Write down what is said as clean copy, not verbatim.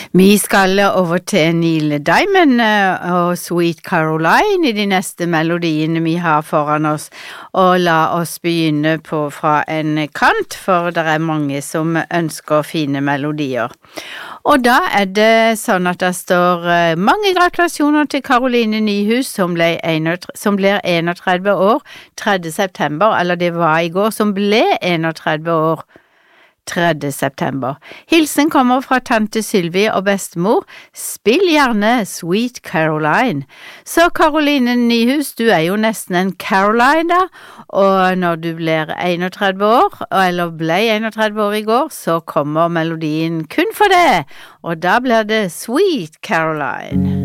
Vi skal over til Neil Diamond og Sweet Caroline I de neste melodiene vi har foran oss, og la oss begynne fra en kant, for det mange som ønsker fine melodier. Og da det sånn at det står mange gratulasjoner til Caroline Nyhus, som blir 31 år 3. september, eller det var I går, som ble 31 år 3. september. Hilsen kommer fra tante Sylvie og bestemor. Spill gjerne Sweet Caroline. Så Caroline Nyhus, du jo nesten en Caroline da, og når du blir 31 år, eller ble 31 år I går, så kommer melodien kun for det, og da blir det Sweet Caroline.